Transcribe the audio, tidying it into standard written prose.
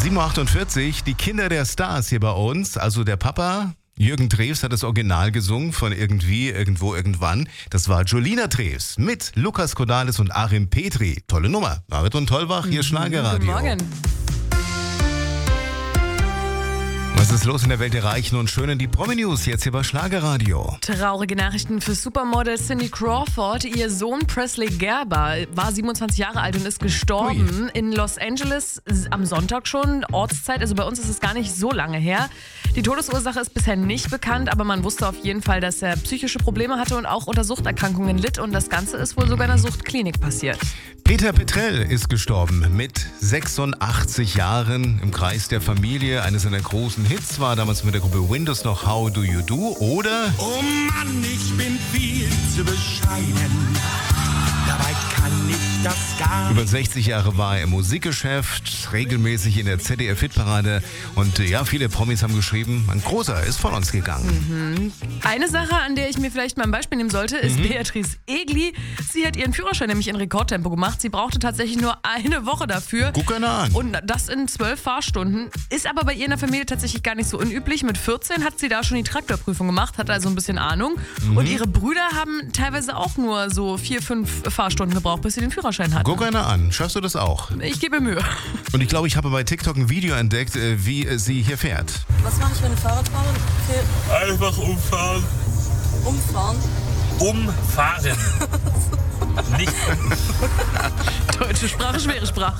7.48 Uhr, die Kinder der Stars hier bei uns. Also der Papa, Jürgen Drews, hat das Original gesungen von Irgendwie, Irgendwo, Irgendwann. Das war Jolina Drews mit Lukas Cordalis und Achim Petri. Tolle Nummer. David und Tollbach, hier Schlagerradio. Guten Morgen. Was ist los in der Welt der Reichen und Schönen? Die Promi-News jetzt hier bei Schlagerradio. Traurige Nachrichten für Supermodel Cindy Crawford. Ihr Sohn Presley Gerber war 27 Jahre alt und ist gestorben in Los Angeles am Sonntag schon. Ortszeit, also bei uns ist es gar nicht so lange her. Die Todesursache ist bisher nicht bekannt, aber man wusste auf jeden Fall, dass er psychische Probleme hatte und auch unter Suchterkrankungen litt. Und das Ganze ist wohl sogar in einer Suchtklinik passiert. Peter Petrell ist gestorben mit 86 Jahren im Kreis der Familie. Eines seiner großen Hits war damals mit der Gruppe Windows noch How Do You Do oder Oh Mann, ich bin viel zu bescheiden. Dabei kann ich das gar über nicht. 60 Jahre war er im Musikgeschäft, regelmäßig in der ZDF-Hitparade und ja, viele Promis haben geschrieben, ein großer ist von uns gegangen. Eine Sache, an der ich mir vielleicht mal ein Beispiel nehmen sollte, ist Beatrice Egli. Sie hat ihren Führerschein nämlich in Rekordtempo gemacht. Sie brauchte tatsächlich nur eine Woche dafür. Guck einer an. Und das in 12 Fahrstunden. Ist aber bei ihr in der Familie tatsächlich gar nicht so unüblich. Mit 14 hat sie da schon die Traktorprüfung gemacht, hat also ein bisschen Ahnung. Und ihre Brüder haben teilweise auch nur so 4-5 Fahrstunden gebraucht, bis sie den Führerschein hatten. Guck einer an, schaffst du das auch? Ich gebe Mühe. Und ich glaube, ich habe bei TikTok ein Video entdeckt, wie sie hier fährt. Was mache ich, wenn eine Fahrradfahrerin fehlt? Einfach umfahren. Umfahren? Umfahren. Nicht Deutsche Sprache, schwere Sprache.